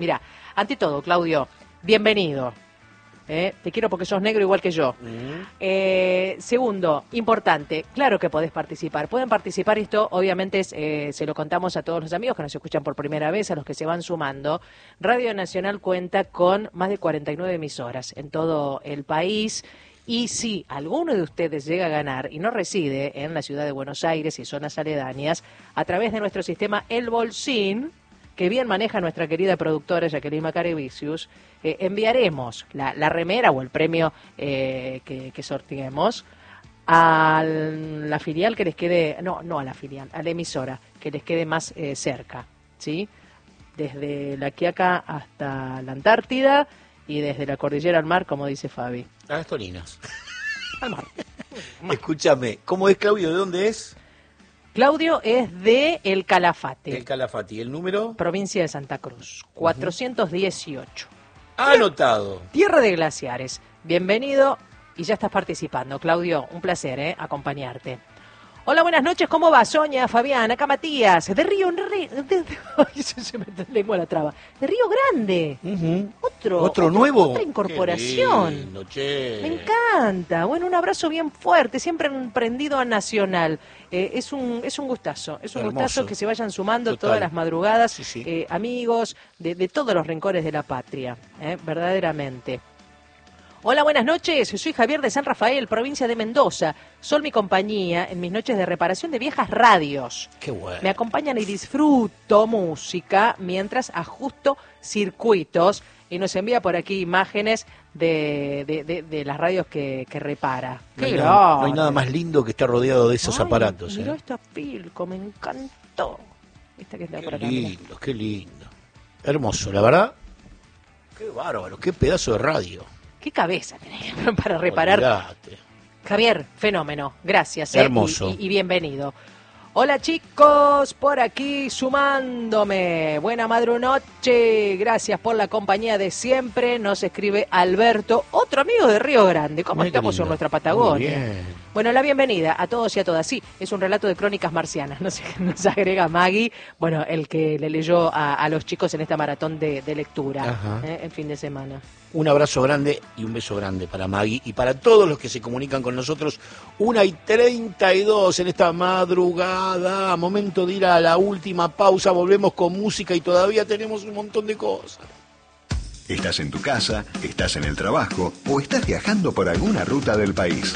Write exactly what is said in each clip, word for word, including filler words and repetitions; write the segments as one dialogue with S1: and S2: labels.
S1: Mira, ante todo, Claudio, bienvenido. ¿Eh? Te quiero porque sos negro igual que yo. Mm. Eh, segundo, importante, claro que podés participar. Pueden participar, esto obviamente es, eh, se lo contamos a todos los amigos que nos escuchan por primera vez, a los que se van sumando. Radio Nacional cuenta con más de cuarenta y nueve emisoras en todo el país. Y si alguno de ustedes llega a ganar y no reside en la ciudad de Buenos Aires y zonas aledañas, a través de nuestro sistema El Bolsín, que bien maneja nuestra querida productora Jacqueline Macarevicius, eh, enviaremos la, la remera o el premio eh, que, que sorteemos a la filial que les quede, no, no a la filial, a la emisora que les quede más eh, cerca, ¿sí? Desde La Quiaca hasta la Antártida y desde la cordillera al mar, como dice Fabi.
S2: A las Tolinas.
S1: Al mar.
S2: Escúchame, ¿cómo es, Claudio? ¿De dónde es?
S1: Claudio es de El Calafate.
S2: El Calafate. ¿Y el número?
S1: Provincia de Santa Cruz, cuatrocientos dieciocho.
S2: Uh-huh. Anotado.
S1: Tierra de glaciares. Bienvenido y ya estás participando. Claudio, un placer, ¿eh? Acompañarte. Hola, buenas noches, ¿cómo va? Soña, Fabián, acá Matías, de Río, de, de, de, ay, se me lengua la traba, de Río Grande,
S2: uh-huh.
S1: otro,
S2: ¿Otro
S1: otro
S2: nuevo?
S1: Otra incorporación.
S2: Qué lindo, che.
S1: Me encanta, bueno, un abrazo bien fuerte, siempre prendido a Nacional, eh, es un es un gustazo, es un
S2: Hermoso.
S1: gustazo que se vayan sumando
S2: Total.
S1: todas las madrugadas,
S2: sí, sí.
S1: Eh, amigos de, de todos los rincones de la patria, eh, verdaderamente. Hola, buenas noches. Soy Javier de San Rafael, provincia de Mendoza. Son mi compañía en mis noches de reparación de viejas radios.
S2: Qué bueno.
S1: Me acompañan y disfruto música mientras ajusto circuitos y nos envía por aquí imágenes de, de, de, de las radios que, que repara.
S2: No
S1: ¡Qué
S2: hay, nada,
S1: grande!
S2: no hay nada más lindo que estar rodeado de esos
S1: Ay,
S2: aparatos.
S1: Mirá
S2: ¿eh?
S1: esta Pilco, me encantó. Esta que está
S2: Qué
S1: por acá. Mirá.
S2: lindo, qué lindo. Hermoso, la verdad. Qué bárbaro, qué pedazo de radio.
S1: ¿Qué cabeza tenés para reparar?
S2: Olvidate.
S1: Javier, fenómeno, gracias.
S2: Hermoso.
S1: Eh, y, y, y bienvenido. Hola chicos, por aquí sumándome. Buena madrunoche, gracias por la compañía de siempre. Nos escribe Alberto, otro amigo de Río Grande. ¿Cómo
S2: Muy
S1: estamos
S2: lindo.
S1: en nuestra Patagonia?
S2: Muy bien.
S1: Bueno, la bienvenida a todos y a todas. Sí, es un relato de crónicas marcianas, no sé, nos agrega Maggie, bueno, el que le leyó a, a los chicos en esta maratón de, de lectura, eh, el fin de semana.
S2: Un abrazo grande y un beso grande para Maggie y para todos los que se comunican con nosotros. Una y treinta y dos en esta madrugada. Momento de ir a la última pausa. Volvemos con música y todavía tenemos un montón de cosas.
S3: Estás en tu casa, estás en el trabajo o estás viajando por alguna ruta del país.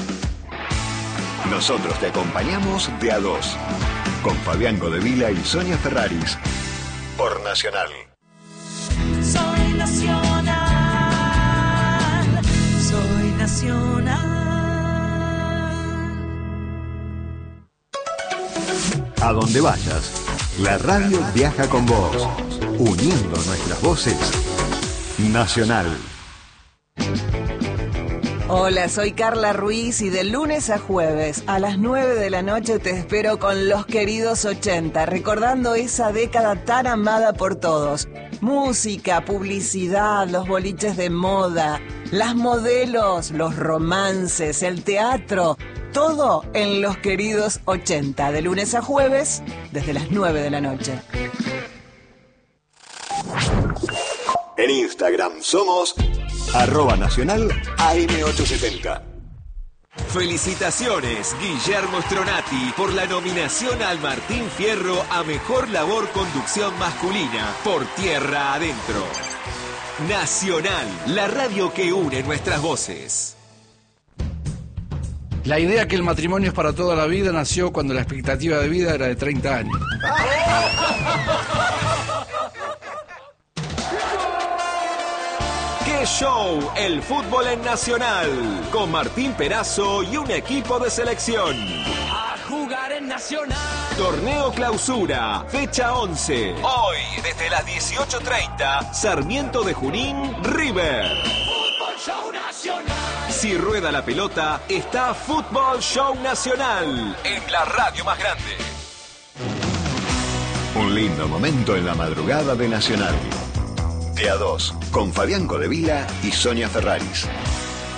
S3: Nosotros te acompañamos de a dos. Con Fabián Godevila y Sonia Ferraris. Por Nacional.
S4: Soy Nacional. Soy Nacional.
S3: A donde vayas, la radio viaja con vos, uniendo nuestras voces. Nacional.
S5: Hola, soy Carla Ruiz y de lunes a jueves a las nueve de la noche te espero con Los Queridos ochenta, recordando esa década tan amada por todos. Música, publicidad, los boliches de moda, las modelos, los romances, el teatro, todo en Los Queridos ochenta, de lunes a jueves desde las nueve de la noche.
S3: En Instagram somos arroba nacional A M ochocientos setenta.
S6: Felicitaciones, Guillermo Stronati, por la nominación al Martín Fierro a Mejor Labor Conducción Masculina por Tierra Adentro. Nacional, la radio que une nuestras voces.
S7: La idea que el matrimonio es para toda la vida nació cuando la expectativa de vida era de treinta años.
S6: ¡Qué show! El fútbol en Nacional, con Martín Perazo y un equipo de selección.
S4: A jugar en Nacional.
S6: Torneo Clausura, fecha once. Hoy, desde las dieciocho treinta, Sarmiento de Junín, River.
S4: Fútbol Show Nacional.
S6: Si rueda la pelota, está Fútbol Show Nacional, en la radio más grande.
S3: Un lindo momento en la madrugada de Nacional. De a dos, con Fabián Godevila y Sonia Ferraris.